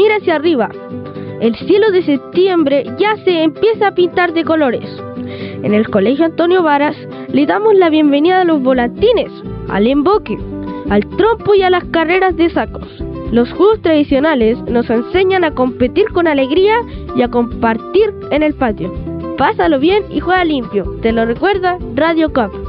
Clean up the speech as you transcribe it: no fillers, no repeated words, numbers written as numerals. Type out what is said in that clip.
mira hacia arriba. El cielo de septiembre ya se empieza a pintar de colores. En el Colegio Antonio Varas le damos la bienvenida a los volantines, al emboque, al trompo y a las carreras de sacos. Los juegos tradicionales nos enseñan a competir con alegría y a compartir en el patio. Pásalo bien y juega limpio. Te lo recuerda Radio COP.